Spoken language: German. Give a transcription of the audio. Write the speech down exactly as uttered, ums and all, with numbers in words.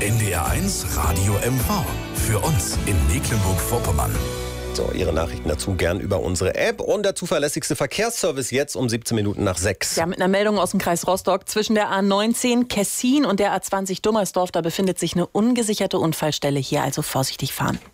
N D R eins Radio M V. Für uns in Mecklenburg-Vorpommern. So, Ihre Nachrichten dazu gern über unsere App und der zuverlässigste Verkehrsservice jetzt um siebzehn Minuten nach sechs. Ja, mit einer Meldung aus dem Kreis Rostock. Zwischen der A neunzehn Kessin und der A zwanzig Dummersdorf, da befindet sich eine ungesicherte Unfallstelle. Hier also vorsichtig fahren.